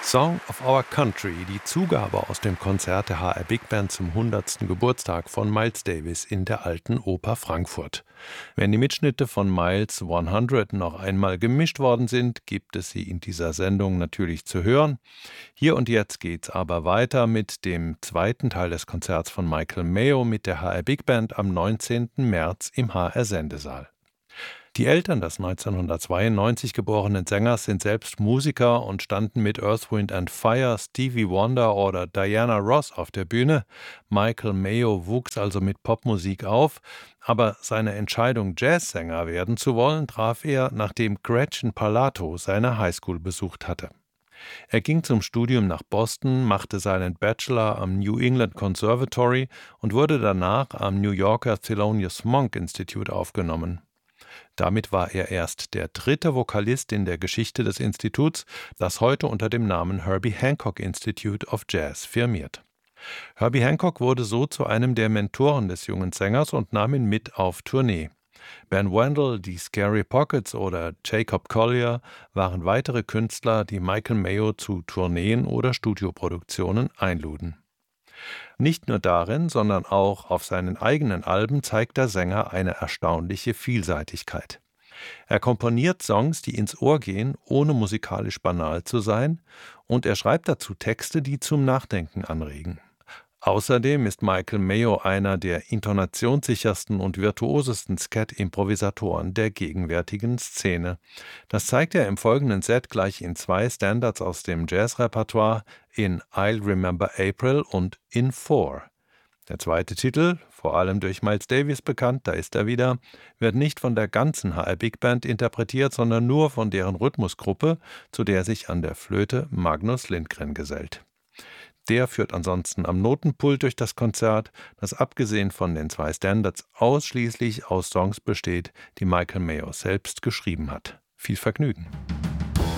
Song of Our Country, die Zugabe aus dem Konzert der HR Big Band zum 100. Geburtstag von Miles Davis in der Alten Oper Frankfurt. Wenn die Mitschnitte von Miles 100 noch einmal gemischt worden sind, gibt es sie in dieser Sendung natürlich zu hören. Hier und jetzt geht's aber weiter mit dem zweiten Teil des Konzerts von Michael Mayo mit der HR Big Band am 19. März im HR Sendesaal. Die Eltern des 1992 geborenen Sängers sind selbst Musiker und standen mit Earth, Wind and Fire, Stevie Wonder oder Diana Ross auf der Bühne. Michael Mayo wuchs also mit Popmusik auf, aber seine Entscheidung, Jazzsänger werden zu wollen, traf er, nachdem Gretchen Parlato seine Highschool besucht hatte. Er ging zum Studium nach Boston, machte seinen Bachelor am New England Conservatory und wurde danach am New Yorker Thelonious Monk Institute aufgenommen. Damit war er erst der dritte Vokalist in der Geschichte des Instituts, das heute unter dem Namen Herbie Hancock Institute of Jazz firmiert. Herbie Hancock wurde so zu einem der Mentoren des jungen Sängers und nahm ihn mit auf Tournee. Ben Wendell, die Scary Pockets oder Jacob Collier waren weitere Künstler, die Michael Mayo zu Tourneen oder Studioproduktionen einluden. Nicht nur darin, sondern auch auf seinen eigenen Alben zeigt der Sänger eine erstaunliche Vielseitigkeit. Er komponiert Songs, die ins Ohr gehen, ohne musikalisch banal zu sein, und er schreibt dazu Texte, die zum Nachdenken anregen. Außerdem ist Michael Mayo einer der intonationssichersten und virtuosesten Scat-Improvisatoren der gegenwärtigen Szene. Das zeigt er im folgenden Set gleich in zwei Standards aus dem Jazzrepertoire, in I'll Remember April und in Four. Der zweite Titel, vor allem durch Miles Davis bekannt, da ist er wieder, wird nicht von der ganzen HR Big Band interpretiert, sondern nur von deren Rhythmusgruppe, zu der sich an der Flöte Magnus Lindgren gesellt. Der führt ansonsten am Notenpult durch das Konzert, das abgesehen von den zwei Standards ausschließlich aus Songs besteht, die Michael Mayo selbst geschrieben hat. Viel Vergnügen!